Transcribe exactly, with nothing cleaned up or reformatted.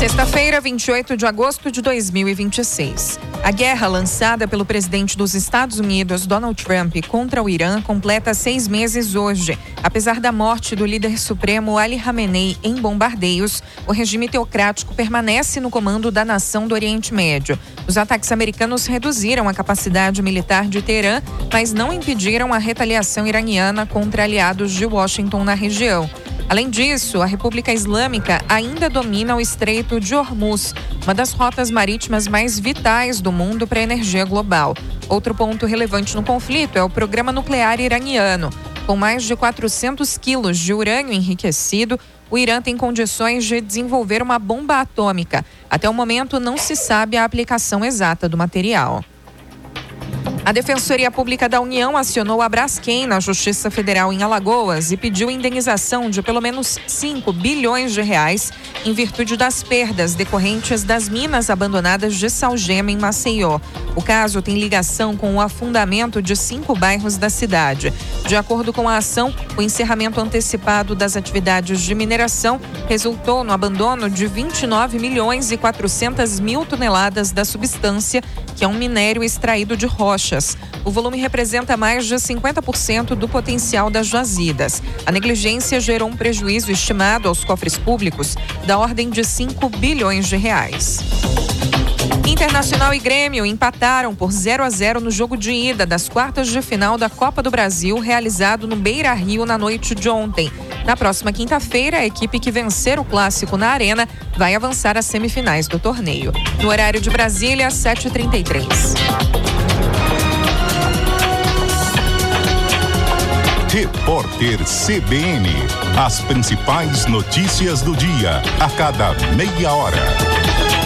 Sexta-feira, vinte e oito de agosto de dois mil e vinte e seis. A guerra lançada pelo presidente dos Estados Unidos, Donald Trump, contra o Irã completa seis meses hoje. Apesar da morte do líder supremo Ali Khamenei em bombardeios, o regime teocrático permanece no comando da nação do Oriente Médio. Os ataques americanos reduziram a capacidade militar de Teherã, mas não impediram a retaliação iraniana contra aliados de Washington na região. Além disso, a República Islâmica ainda domina o Estreito de Hormuz, uma das rotas marítimas mais vitais do mundo para a energia global. Outro ponto relevante no conflito é o programa nuclear iraniano. Com mais de quatrocentos quilos de urânio enriquecido, o Irã tem condições de desenvolver uma bomba atômica. Até o momento, não se sabe a aplicação exata do material. A Defensoria Pública da União acionou a Braskem na Justiça Federal em Alagoas e pediu indenização de pelo menos cinco bilhões de reais em virtude das perdas decorrentes das minas abandonadas de Salgema, em Maceió. O caso tem ligação com o afundamento de cinco bairros da cidade. De acordo com a ação, o encerramento antecipado das atividades de mineração resultou no abandono de vinte e nove milhões e quatrocentas mil toneladas da substância, que é um minério extraído de rochas. O volume representa mais de cinquenta por cento do potencial das jazidas. A negligência gerou um prejuízo estimado aos cofres públicos da ordem de cinco bilhões de reais. Internacional e Grêmio empataram por zero a zero no jogo de ida das quartas de final da Copa do Brasil, realizado no Beira-Rio na noite de ontem. Na próxima quinta-feira, a equipe que vencer o clássico na Arena vai avançar às semifinais do torneio. No horário de Brasília, sete e trinta e três. Repórter C B N. As principais notícias do dia, a cada meia hora.